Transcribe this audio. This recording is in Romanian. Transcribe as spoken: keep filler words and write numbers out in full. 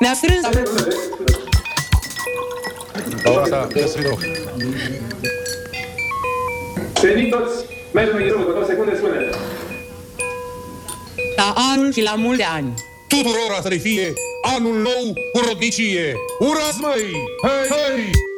Mi-a strâns... La asta, să fiu. Veniți toți, mergem în drumul, două secunde, spune. La anul și la multe ani. Tuturora să le fie anul nou cu rodnicie. Urați, măi! Hei, hei!